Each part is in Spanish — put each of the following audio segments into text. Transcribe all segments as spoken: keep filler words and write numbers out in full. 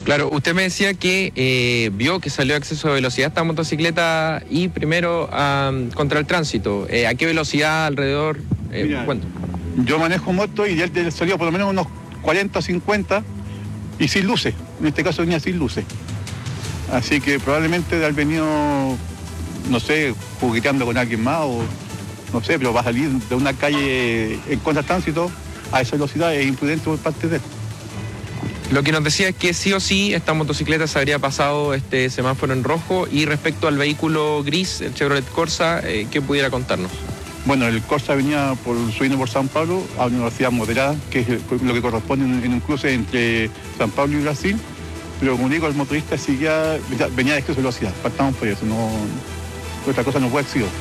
Claro, usted me decía que eh, vio que salió a exceso de velocidad esta motocicleta y primero um, contra el tránsito. Eh, ¿A qué velocidad alrededor? Eh, Mira, ¿cuánto? Yo manejo moto y él salió por lo menos unos cuarenta o cincuenta y sin luces. En este caso venía sin luces. Así que probablemente de haber venido, no sé, jugueteando con alguien más o no sé, pero va a salir de una calle en contra del tránsito a esa velocidad es imprudente por parte de él. Lo que nos decía es que sí o sí esta motocicleta se habría pasado este semáforo en rojo. Y respecto al vehículo gris, el Chevrolet Corsa, eh, ¿qué pudiera contarnos? Bueno, el Corsa venía por, subiendo por San Pablo a una velocidad moderada, que es lo que corresponde en, en un cruce entre San Pablo y Brasil, pero como digo, el motorista seguía, venía de exceso de velocidad, partamos por eso, no, otra cosa no puede haber sido.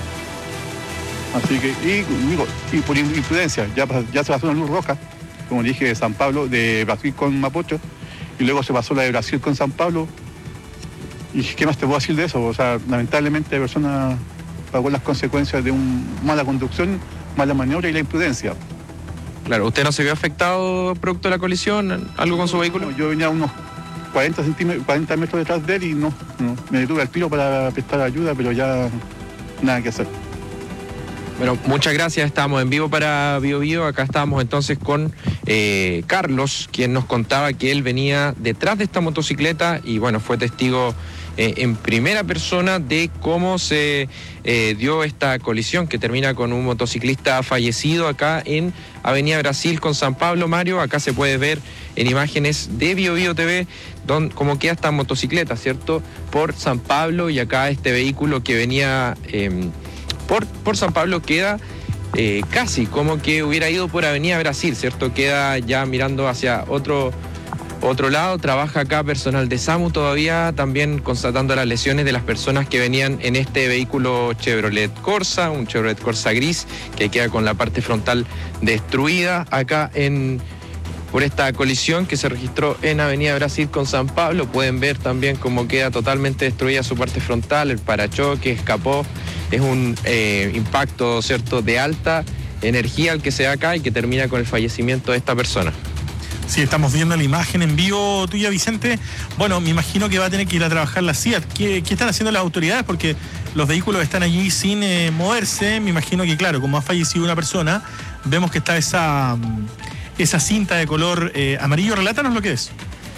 Así que, y, digo, y por imprudencia, ya, ya se pasó una luz roja, como dije, de San Pablo, de Brasil con Mapocho, y luego se pasó la de Brasil con San Pablo. ¿Y qué más te puedo decir de eso? O sea, lamentablemente la persona pagó las consecuencias de una mala conducción, mala maniobra y la imprudencia. Claro, ¿usted no se vio afectado producto de la colisión? ¿Algo con su vehículo? No, yo venía a unos cuarenta, centímetros, cuarenta metros detrás de él y no, no, me detuve al tiro para prestar ayuda, pero ya nada que hacer. Bueno, muchas gracias. Estamos en vivo para Bio Bio. Acá estábamos entonces con eh, Carlos, quien nos contaba que él venía detrás de esta motocicleta y bueno, fue testigo eh, en primera persona de cómo se eh, dio esta colisión que termina con un motociclista fallecido acá en Avenida Brasil con San Pablo. Mario, acá se puede ver en imágenes de Bio Bio T V don, cómo queda esta motocicleta, ¿cierto? Por San Pablo, y acá este vehículo que venía... Eh, Por, por San Pablo queda eh, casi como que hubiera ido por Avenida Brasil, ¿cierto? Queda ya mirando hacia otro, otro lado. Trabaja acá personal de SAMU todavía, también constatando las lesiones de las personas que venían en este vehículo Chevrolet Corsa, un Chevrolet Corsa gris que queda con la parte frontal destruida acá en... por esta colisión que se registró en Avenida Brasil con San Pablo. Pueden ver también cómo queda totalmente destruida su parte frontal, el parachoque escapó. Es un eh, impacto, ¿cierto?, de alta energía el que se da acá y que termina con el fallecimiento de esta persona. Sí, estamos viendo la imagen en vivo tuya, Vicente. Bueno, me imagino que va a tener que ir a trabajar la C I A T. ¿Qué, qué están haciendo las autoridades? Porque los vehículos están allí sin eh, moverse. Me imagino que, claro, como ha fallecido una persona, vemos que está esa... esa cinta de color eh, amarillo. Relátanos lo que es.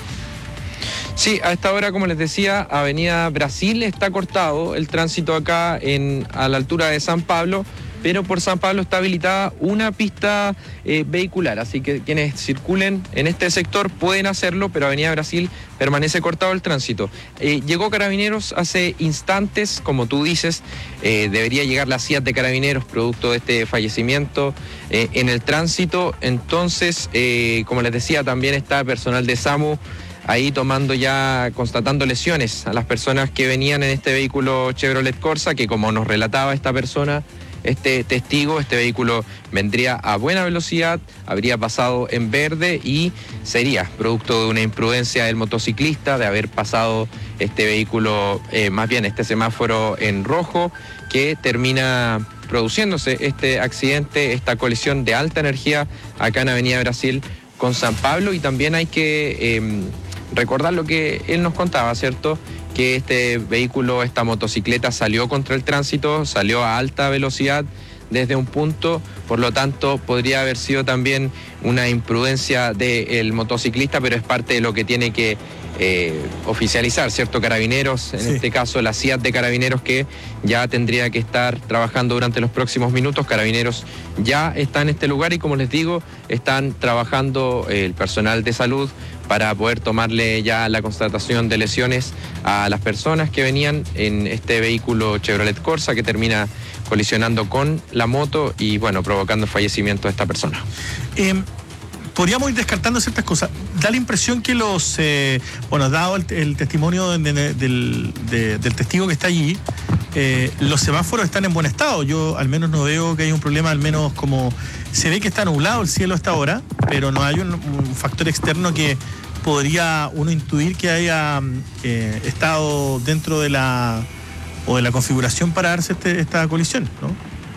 Sí, a esta hora, como les decía, Avenida Brasil está cortado el tránsito acá en, a la altura de San Pablo, pero por San Pablo está habilitada una pista eh, vehicular, así que quienes circulen en este sector pueden hacerlo, pero Avenida Brasil permanece cortado el tránsito. Eh, llegó Carabineros hace instantes, como tú dices, eh, debería llegar la C I A T de Carabineros producto de este fallecimiento eh, en el tránsito. Entonces, eh, como les decía, también está personal de SAMU ahí tomando ya, constatando lesiones a las personas que venían en este vehículo Chevrolet Corsa, que como nos relataba esta persona, este testigo, este vehículo vendría a buena velocidad, habría pasado en verde y sería producto de una imprudencia del motociclista de haber pasado este vehículo, eh, más bien este semáforo en rojo, que termina produciéndose este accidente, esta colisión de alta energía acá en Avenida Brasil con San Pablo. Y también hay que eh, recordar lo que él nos contaba, ¿cierto?, que este vehículo, esta motocicleta salió contra el tránsito, salió a alta velocidad desde un punto, por lo tanto podría haber sido también una imprudencia del motociclista, pero es parte de lo que tiene que eh, oficializar, ¿cierto?, Carabineros, en sí. Este caso la C I A T de Carabineros, que ya tendría que estar trabajando durante los próximos minutos. Carabineros ya está en este lugar y, como les digo, están trabajando eh, el personal de salud para poder tomarle ya la constatación de lesiones a las personas que venían en este vehículo Chevrolet Corsa, que termina colisionando con la moto y, bueno, provocando el fallecimiento de esta persona. Eh, podríamos ir descartando ciertas cosas. Da la impresión que los, eh, bueno, dado el, el testimonio de, de, del, de, del testigo que está allí, eh, los semáforos están en buen estado. Yo al menos no veo que haya un problema, al menos como se ve que está nublado el cielo hasta ahora, pero no hay un, un factor externo que podría uno intuir que haya eh, estado dentro de la o de la configuración para darse este, esta colisión, ¿no?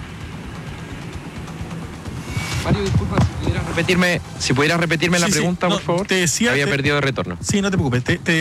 Mario, disculpa, si pudieras repetirme, si pudieras repetirme sí, la pregunta, sí, no, por favor. Te decía, había te, perdido de retorno. Sí, no te preocupes. Te, te